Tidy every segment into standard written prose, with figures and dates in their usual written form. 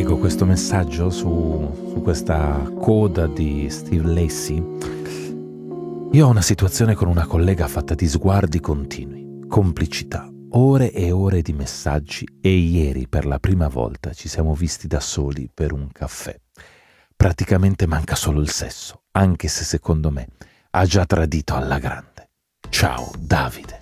leggo questo messaggio su questa coda di Steve Lacy. Io ho una situazione con una collega fatta di sguardi continui, complicità, ore e ore di messaggi e ieri per la prima volta ci siamo visti da soli per un caffè. Praticamente manca solo il sesso, anche se secondo me ha già tradito alla grande. Ciao Davide.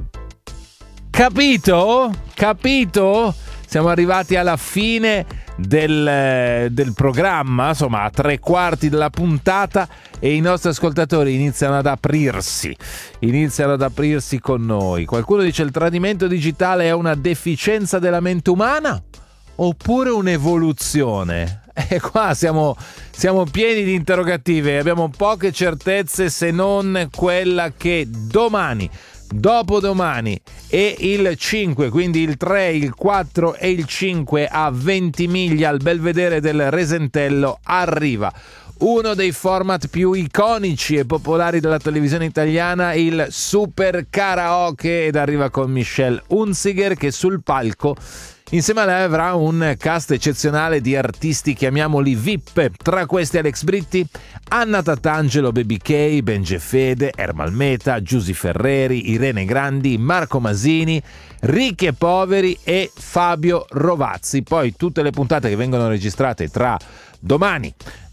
Capito? Capito? Siamo arrivati alla fine del programma, insomma a 3/4 della puntata, e i nostri ascoltatori iniziano ad aprirsi con noi. Qualcuno dice: il tradimento digitale è una deficienza della mente umana oppure un'evoluzione? E qua siamo pieni di interrogativi e abbiamo poche certezze, se non quella che domani, dopodomani e il 5, quindi il 3, il 4 e il 5 a Ventimiglia al Belvedere del Resentello arriva uno dei format più iconici e popolari della televisione italiana, il Super Karaoke, ed arriva con Michelle Hunziker che sul palco insieme a lei avrà un cast eccezionale di artisti, chiamiamoli VIP, tra questi Alex Britti, Anna Tatangelo, Baby K, Benge Fede, Ermal Meta, Giusy Ferreri, Irene Grandi, Marco Masini, Ricchi e Poveri e Fabio Rovazzi. Poi tutte le puntate che vengono registrate tra domani,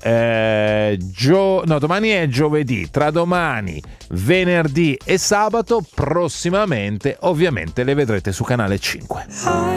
domani è giovedì, tra domani, venerdì e sabato, prossimamente ovviamente le vedrete su Canale 5.